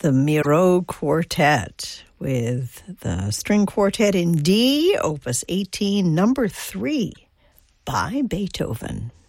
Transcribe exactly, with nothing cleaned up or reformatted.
the Miro Quartet with the String Quartet in D, Opus eighteen, number three, by Beethoven.